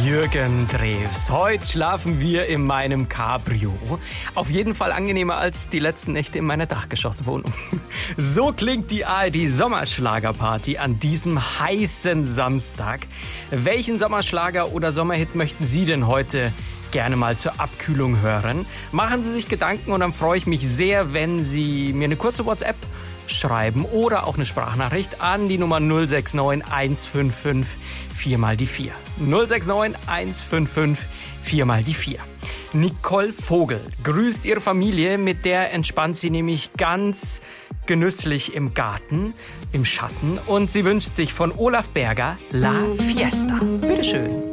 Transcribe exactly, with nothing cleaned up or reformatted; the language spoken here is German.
Jürgen Drews. Heute schlafen wir in meinem Cabrio. Auf jeden Fall angenehmer als die letzten Nächte in meiner Dachgeschosswohnung. So klingt die A R D Sommerschlagerparty an diesem heißen Samstag. Welchen Sommerschlager oder Sommerhit möchten Sie denn heute gerne mal zur Abkühlung hören? Machen Sie sich Gedanken und dann freue ich mich sehr, wenn Sie mir eine kurze WhatsApp schreiben oder auch eine Sprachnachricht an die Nummer null sechs neun eins fünf fünf vier mal die vier. null sechs neun eins fünf fünf vier mal die vier. Nicole Vogel grüßt ihre Familie, mit der entspannt sie nämlich ganz genüsslich im Garten, im Schatten, und sie wünscht sich von Olaf Berger La Fiesta. Bitteschön.